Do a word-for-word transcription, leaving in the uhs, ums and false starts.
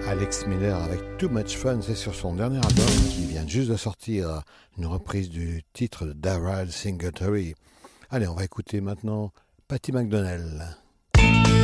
Alex Miller avec Too Much Fun, c'est sur son dernier album qui vient juste de sortir, une reprise du titre de Darrell Singletary. Allez, on va écouter maintenant Patty McDonnell.